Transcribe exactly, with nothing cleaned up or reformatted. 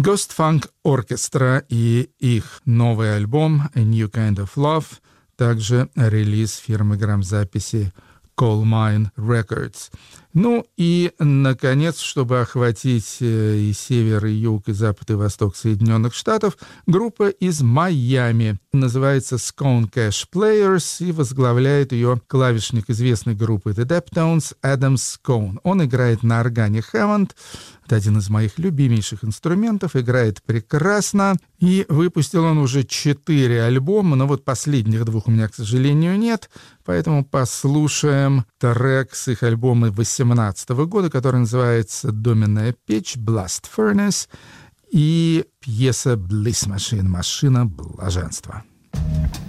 Ghost Funk Orchestra и их новый альбом A New Kind of Love, также релиз фирмы грамзаписи Coal Mine Records. Ну и, наконец, чтобы охватить и север, и юг, и запад, и восток Соединенных Штатов, группа из Майами. Называется Scone Cash Players, и возглавляет ее клавишник известной группы The Deftones Адам Scone. Он играет на органе Hammond. Это один из моих любимейших инструментов, играет прекрасно. И выпустил он уже четыре альбома, но вот последних двух у меня, к сожалению, нет. Поэтому послушаем трек с их альбома восемнадцатого года, который называется «Dominant Pitch Blast Furnace», и пьеса «Bliss Machine» — «Машина блаженства».